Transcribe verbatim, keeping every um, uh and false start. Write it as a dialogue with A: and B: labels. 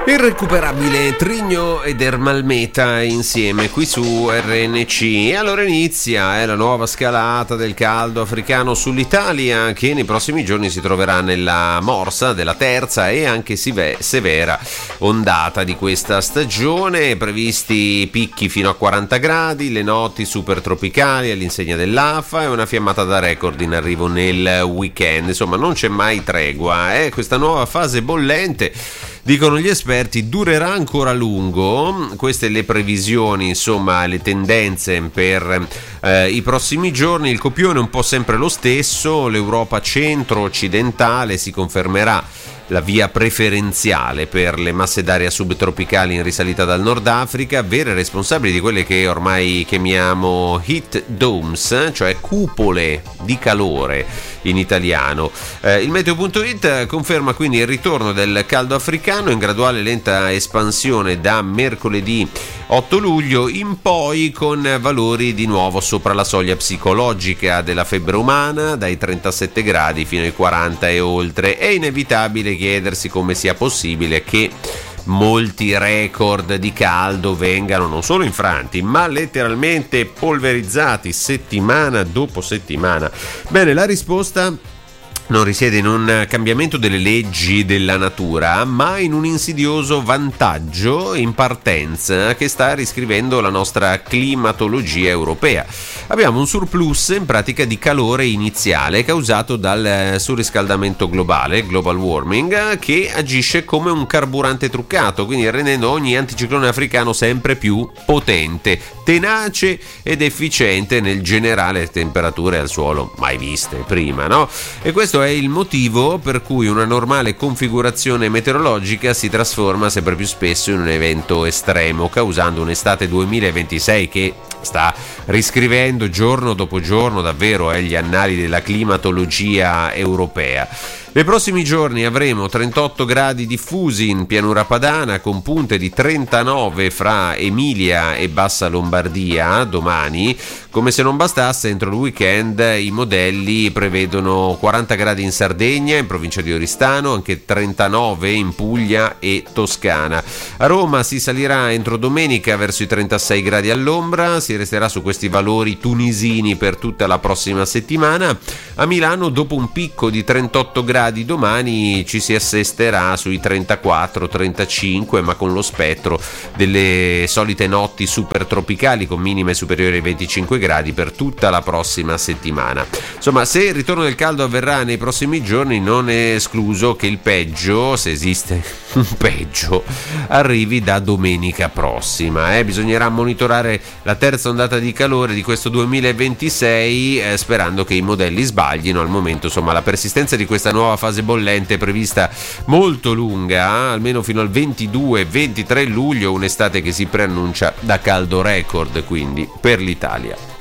A: Irrecuperabile Trigno ed Ermalmeta insieme qui su R N C. E allora inizia eh, la nuova scalata del caldo africano sull'Italia, che nei prossimi giorni si troverà nella morsa della terza e anche severa ondata di questa stagione. Previsti picchi fino a quaranta gradi, le notti super tropicali all'insegna dell'A F A e una fiammata da record in arrivo nel weekend. Insomma, non c'è mai tregua, eh? Questa nuova fase bollente, dicono gli esperti, durerà ancora a lungo. Queste le previsioni, insomma, le tendenze per eh, i prossimi giorni. Il copione è un po' sempre lo stesso. L'Europa centro-occidentale si confermerà la via preferenziale per le masse d'aria subtropicali in risalita dal Nord Africa, vere responsabili di quelle che ormai chiamiamo heat domes, cioè cupole di calore in italiano. Eh, il meteo punto it conferma quindi il ritorno del caldo africano in graduale lenta espansione da mercoledì otto luglio in poi, con valori di nuovo sopra la soglia psicologica della febbre umana, dai trentasette gradi fino ai quaranta e oltre. È inevitabile chiedersi come sia possibile che molti record di caldo vengano non solo infranti, ma letteralmente polverizzati settimana dopo settimana. Bene, la risposta non risiede in un cambiamento delle leggi della natura, ma in un insidioso vantaggio in partenza che sta riscrivendo la nostra climatologia europea. Abbiamo un surplus in pratica di calore iniziale causato dal surriscaldamento globale, global warming, che agisce come un carburante truccato, quindi rendendo ogni anticiclone africano sempre più potente, tenace ed efficiente nel generare temperature al suolo mai viste prima, no? E questo è il motivo per cui una normale configurazione meteorologica si trasforma sempre più spesso in un evento estremo, causando un'estate duemilaventisei che sta riscrivendo giorno dopo giorno davvero eh, gli annali della climatologia europea. Nei prossimi giorni avremo trentotto gradi diffusi in pianura padana, con punte di trentanove fra Emilia e Bassa Lombardia domani. Come se non bastasse, entro il weekend i modelli prevedono quaranta gradi in Sardegna, in provincia di Oristano, anche trentanove in Puglia e Toscana. A Roma si salirà entro domenica verso i trentasei gradi all'ombra, si resterà su questi valori tunisini per tutta la prossima settimana. A Milano, dopo un picco di trentotto gradi domani, ci si assesterà sui trentaquattro trentacinque, ma con lo spettro delle solite notti super tropicali con minime superiori ai venticinque gradi per tutta la prossima settimana. Insomma, se il ritorno del caldo avverrà nei prossimi giorni, non è escluso che il peggio, se esiste un peggio, arrivi da domenica prossima. Eh? Bisognerà monitorare la terza ondata di calore di questo duemilaventisei, eh, sperando che i modelli sbaglino. Al momento, insomma, la persistenza di questa nuova fase bollente è prevista molto lunga, eh? almeno fino al ventidue ventitré luglio, un'estate che si preannuncia da caldo record quindi per l'Italia.